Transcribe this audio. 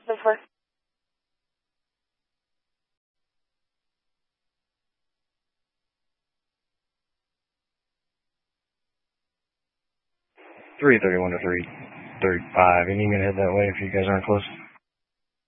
before. 331 to 335. And you can head that way if you guys aren't close.